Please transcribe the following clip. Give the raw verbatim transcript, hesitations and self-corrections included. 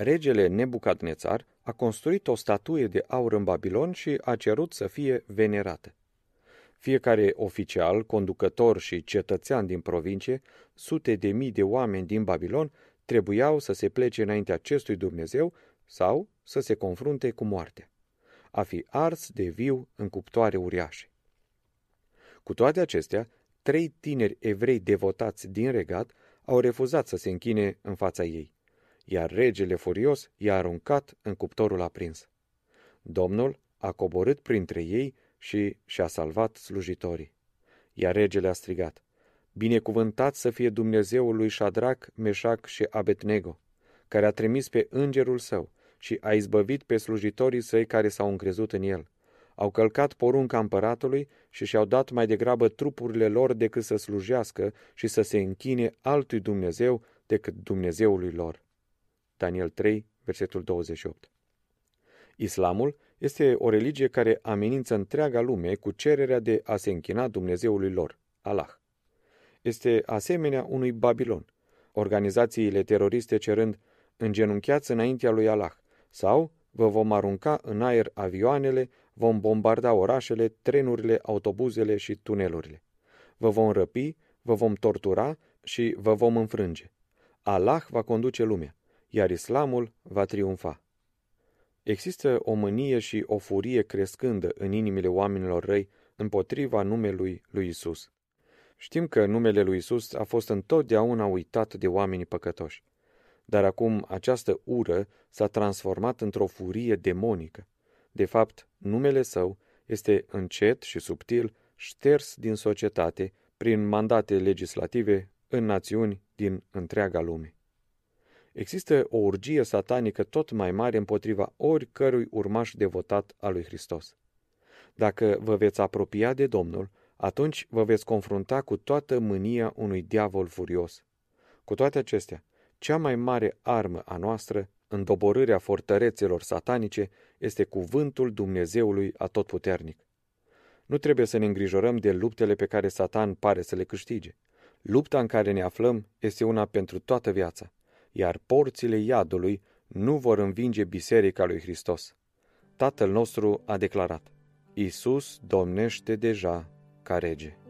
regele Nebucadnețar a construit o statuie de aur în Babilon și a cerut să fie venerată. Fiecare oficial, conducător și cetățean din provincie, sute de mii de oameni din Babilon, trebuiau să se plece înaintea acestui Dumnezeu sau să se confrunte cu moartea, a fi ars de viu în cuptoare uriașe. Cu toate acestea, trei tineri evrei devotați din regat au refuzat să se închine în fața ei, iar regele furios i-a aruncat în cuptorul aprins. Domnul a coborât printre ei și și-a salvat slujitorii. Iar regele a strigat: Binecuvântat să fie Dumnezeul lui Șadrac, Meșac și Abednego, care a trimis pe îngerul său și a izbăvit pe slujitorii săi care s-au încrezut în el. Au călcat porunca împăratului și și-au dat mai degrabă trupurile lor decât să slujească și să se închine altui Dumnezeu decât Dumnezeului lor. Daniel trei, versetul douăzeci și opt. Islamul este o religie care amenință întreaga lume cu cererea de a se închina Dumnezeului lor, Allah. Este asemenea unui Babilon, organizațiile teroriste cerând: îngenunchiați înaintea lui Allah, sau vă vom arunca în aer avioanele, vom bombarda orașele, trenurile, autobuzele și tunelurile. Vă vom răpi, vă vom tortura și vă vom înfrânge. Allah va conduce lumea, iar Islamul va triumfa. Există o mânie și o furie crescândă în inimile oamenilor răi împotriva numelui lui Isus. Știm că numele lui Isus a fost întotdeauna uitat de oamenii păcătoși, dar acum această ură s-a transformat într-o furie demonică. De fapt, numele său este încet și subtil șters din societate prin mandate legislative în națiuni din întreaga lume. Există o urgie satanică tot mai mare împotriva oricărui urmaș devotat al lui Hristos. Dacă vă veți apropia de Domnul, atunci vă veți confrunta cu toată mânia unui diavol furios. Cu toate acestea, cea mai mare armă a noastră în doborârea fortărețelor satanice este cuvântul Dumnezeului Atotputernic. Nu trebuie să ne îngrijorăm de luptele pe care Satan pare să le câștige. Lupta în care ne aflăm este una pentru toată viața, iar porțile iadului nu vor învinge biserica lui Hristos. Tatăl nostru a declarat: Iisus domnește deja ca rege.